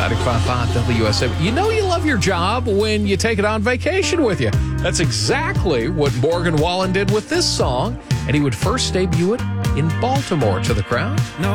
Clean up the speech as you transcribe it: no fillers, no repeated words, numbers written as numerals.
95.5 WSM. You know you love your job when you take it on vacation with you. That's exactly what Morgan Wallen did with this song, and he would first debut it in Baltimore to the crowd. No